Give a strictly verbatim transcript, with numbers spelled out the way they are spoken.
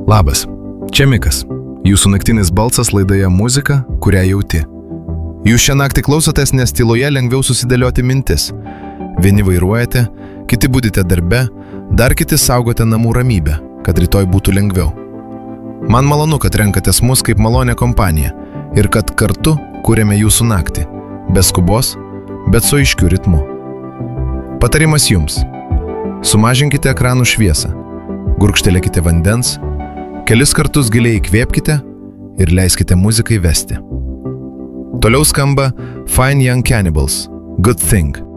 Labas, čia Mikas. Jūsų naktinis balsas laidoje muzika, kurią jauti. Jūs šią naktį klausotės, nes tyloje lengviau susidėlioti mintis. Vieni vairuojate, kiti budite darbe, dar kiti saugote namų ramybę, kad rytoj būtų lengviau. Man malonu, kad renkatės mus kaip malonę kompaniją ir kad kartu kuriame jūsų naktį, be skubos, bet su aiškiu ritmu. Patarimas jums. Sumažinkite ekranų šviesą, gurkštelėkite vandens, kelis kartus giliai įkvėpkite ir leiskite muzikai vesti. Toliau skamba Fine Young Cannibals, Good Thing.